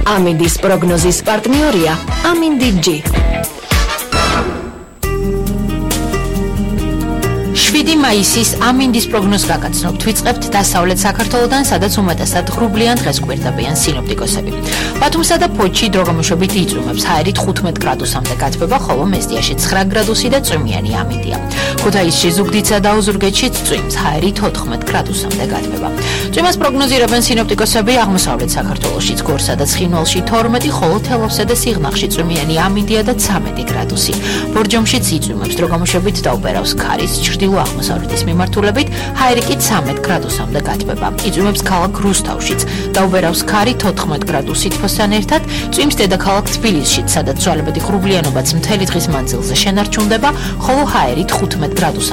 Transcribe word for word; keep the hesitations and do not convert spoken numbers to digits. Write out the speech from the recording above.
ამინდის პროგნოზის პარტნიორია ამინდი ჯი. შვიდი მაისის ამინდის პროგნოზს გაგაცნობთ. ვიწყებთ დასავლეთ საქართველოდან, სადაც უმეტესად ღრუბლიან დღეს გვერდებიან სინოპტიკოსები. ბათუმსა და ფოთში დროგამოშვებით იწვიმებს, ჰაერით ხუთმეტ გრადუსამდე გათბება, ხოლო მესტიაში ცხრა გრადუსი და წვიმიანი ამინდია. ქუთაისში, ზუგდიდსა და ოზურგეთშიც წვიმს, ჰაერით ოთხმეტ გრადუსამდე გათბება. წვიმას პროგნოზირებენ სინოპტიკოსები აღმოსავლეთ საქართველოშიც, გორსა და ცხინვალში თორმეტი, ხოლო თელავსა და სიღნაღში წვიმიანი ამინდია და ცამეტი გრადუსი. ბორჯომშიც იწვიმებს, დროგამოშვებით დაუპერავს ქარის, ჩრდილო აღმოსავლეთის მიმართულებით, ჰაერი კი ცამეტ გრადუსამდე გათბება. იწვიმებს ქალაქ რუსთავშიც, დაუპერავს ქარი თოთხმეტ გრადუსი თბოსთან ერთად, წვიმს დედაქალაქ თბილისშიც, სადაც ცვალებადი ღრუბლიანობაც მთელი დღის მანძილზე შენარჩუნდება, ხოლო ჰაერით ხუთმეტ გრადუსამდე